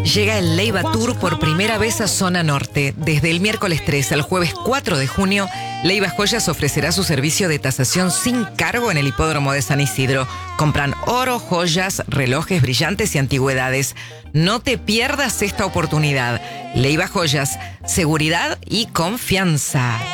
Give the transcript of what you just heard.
Llega el Leiva Tour por primera vez a Zona Norte. Desde el miércoles 3 al jueves 4 de junio, Leiva Joyas ofrecerá su servicio de tasación sin cargo en el hipódromo de San Isidro. Compran oro, joyas, relojes brillantes y antigüedades. No te pierdas esta oportunidad. Leiva Joyas, seguridad y confianza.